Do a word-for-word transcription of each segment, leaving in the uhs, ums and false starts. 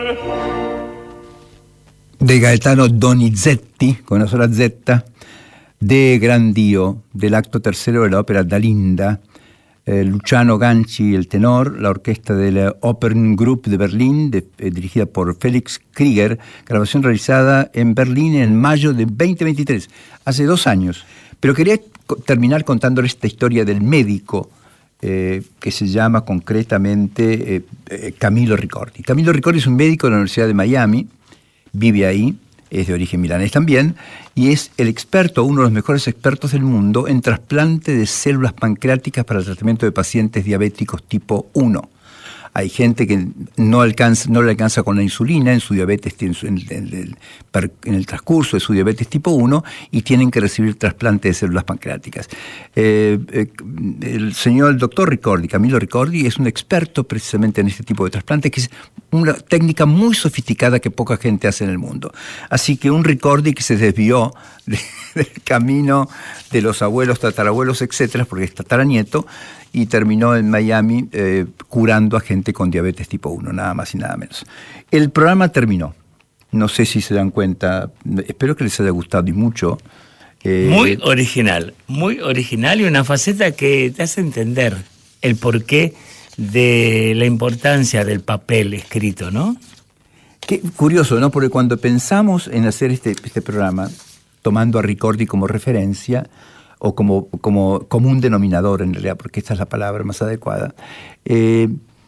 De Gaetano Donizetti, con una sola Z, De Gran Dio, del acto tercero de la ópera Dalinda, eh, Luciano Ganci, el tenor, la orquesta del Operngruppe de Berlín, de, eh, dirigida por Felix Krieger, grabación realizada en Berlín en mayo de veinte veintitrés, hace dos años. Pero quería co- terminar contándoles esta historia del médico, eh, que se llama concretamente eh, eh, Camillo Ricordi. Camillo Ricordi es un médico de la Universidad de Miami, vive ahí, es de origen milanés también, y es el experto, uno de los mejores expertos del mundo en trasplante de células pancreáticas para el tratamiento de pacientes diabéticos tipo uno. Hay gente que no alcanza, no le alcanza con la insulina en su diabetes, en, su, en, el, en el transcurso de su diabetes tipo uno, y tienen que recibir trasplante de células pancreáticas. Eh, eh, el señor el doctor Ricordi, Camillo Ricordi, es un experto precisamente en este tipo de trasplante, que es una técnica muy sofisticada que poca gente hace en el mundo. Así que un Ricordi que se desvió de, del camino de los abuelos, tatarabuelos, etcétera, porque es tataranieto, y terminó en Miami eh, curando a gente con diabetes tipo uno, nada más y nada menos. El programa terminó. No sé si se dan cuenta, espero que les haya gustado y mucho. Eh, muy original, muy original, y una faceta que te hace entender el porqué de la importancia del papel escrito, ¿no? Qué curioso, ¿no? Porque cuando pensamos en hacer este, este programa, tomando a Ricordi como referencia, o como, como, como un denominador en realidad, porque esta es la palabra más adecuada, eh,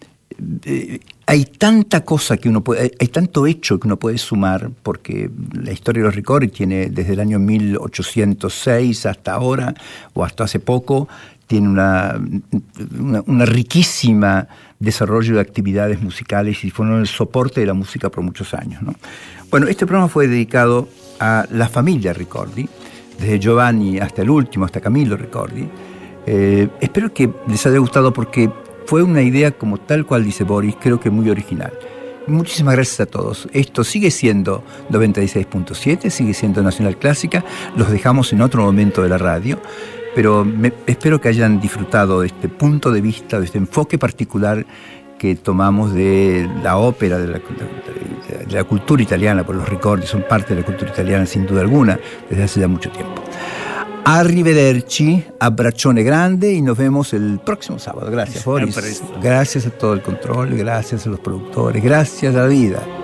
eh, hay tanta cosa que uno puede, hay tanto hecho que uno puede sumar, porque la historia de los Ricordi tiene desde el año mil ochocientos seis hasta ahora, o hasta hace poco, tiene una, una, una riquísima desarrollo de actividades musicales y fueron el soporte de la música por muchos años, ¿no? Bueno, este programa fue dedicado a la familia Ricordi, desde Giovanni hasta el último, hasta Camillo Ricordi. Eh, espero que les haya gustado, porque fue una idea, como tal cual dice Boris, creo que muy original. Muchísimas gracias a todos. Esto sigue siendo noventa y seis punto siete, sigue siendo Nacional Clásica. Los dejamos en otro momento de la radio, pero me, espero que hayan disfrutado de este punto de vista, de este enfoque particular que tomamos de la ópera, de la, de, de la cultura italiana, por los Ricordi son parte de la cultura italiana sin duda alguna, desde hace ya mucho tiempo. Arrivederci, abbraccione grande, y nos vemos el próximo sábado. Gracias, Boris. Gracias a todo el control, gracias a los productores, gracias a la vida.